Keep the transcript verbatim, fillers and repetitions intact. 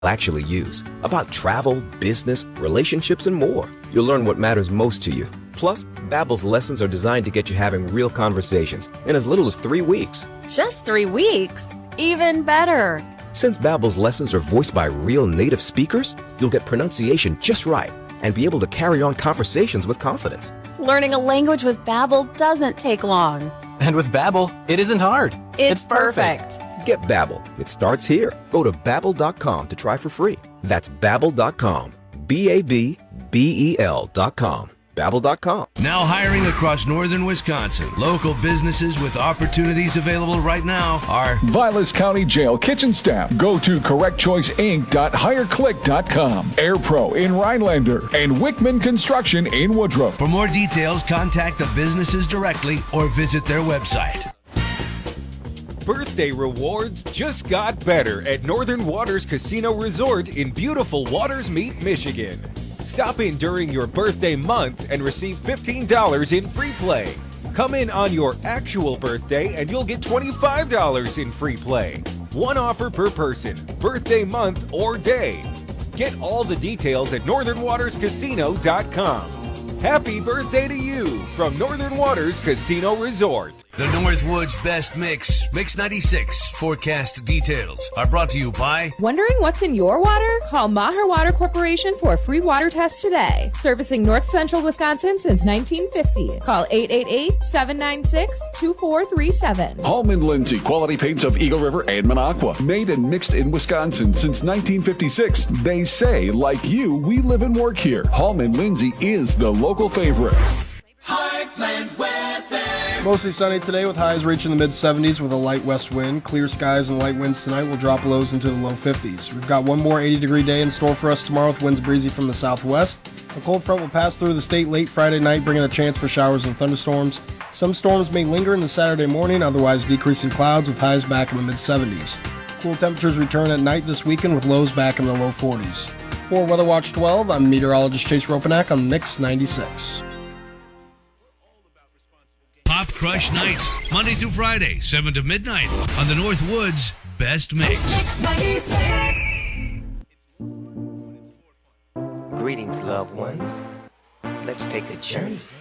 actually use. About travel, business, relationships, and more. You'll learn what matters most to you. Plus, Babbel's lessons are designed to get you having real conversations in as little as three weeks. Just three weeks? Even better. Since Babbel's lessons are voiced by real native speakers, you'll get pronunciation just right and be able to carry on conversations with confidence. Learning a language with Babbel doesn't take long. And with Babbel, it isn't hard. It's, it's perfect. perfect. Get Babbel. It starts here. Go to babbel dot com to try for free. That's babbel dot com. B A B B E L dot com. babbel dot com. Now hiring across northern Wisconsin. Local businesses with opportunities available right now are Vilas County Jail kitchen staff. Go to correct choice inc dot hire click dot com. AirPro in Rhinelander and Wickman Construction in Woodruff. For more details, contact the businesses directly or visit their website. Birthday rewards just got better at Northern Waters Casino Resort in beautiful Waters Meet, Michigan. Stop in during your birthday month and receive fifteen dollars in free play. Come in on your actual birthday and you'll get twenty-five dollars in free play. One offer per person, birthday month or day. Get all the details at northern waters casino dot com. Happy birthday to you from Northern Waters Casino Resort. The Northwoods Best Mix, Mix ninety-six forecast details are brought to you by... Wondering what's in your water? Call Maher Water Corporation for a free water test today. Servicing North Central Wisconsin since nineteen fifty. Call eight eight eight, seven nine six, two four three seven. Hallman Lindsay, quality paints of Eagle River and Minocqua. Made and mixed in Wisconsin since nineteen fifty-six. They say, like you, we live and work here. Hallman Lindsay is the local favorite. Heartland weather. Mostly sunny today with highs reaching the mid seventies with a light west wind. Clear skies and light winds tonight will drop lows into the low fifties. We've got one more eighty degree day in store for us tomorrow with winds breezy from the southwest. A cold front will pass through the state late Friday night, bringing a chance for showers and thunderstorms. Some storms may linger in the Saturday morning, otherwise decreasing clouds with highs back in the mid seventies. Cool temperatures return at night this weekend with lows back in the low forties. For Weather Watch twelve, I'm meteorologist Chase Ropanak on Mix ninety-six. Pop Crush Nights, Monday through Friday, seven to midnight on the Northwoods Best Mix. Greetings, loved ones. Let's take a journey